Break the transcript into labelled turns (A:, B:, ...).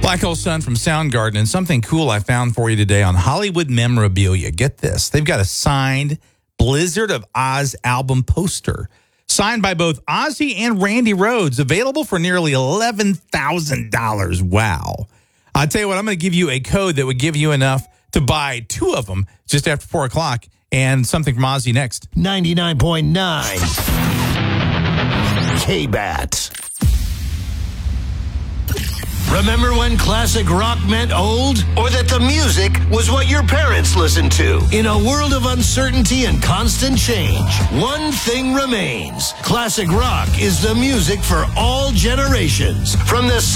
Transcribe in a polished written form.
A: Black Hole Sun from Soundgarden, and something cool I found for you today on Hollywood Memorabilia. Get this. They've got a signed Blizzard of Oz album poster, signed by both Ozzy and Randy Rhoads, available for nearly $11,000. Wow. I'll tell you what, I'm going to give you a code that would give you enough to buy two of them just after 4 o'clock, and something from Ozzy next.
B: 99.9 K-Bat. Remember when classic rock meant old? Or that the music was what your parents listened to? In a world of uncertainty and constant change, one thing remains. Classic rock is the music for all generations. From the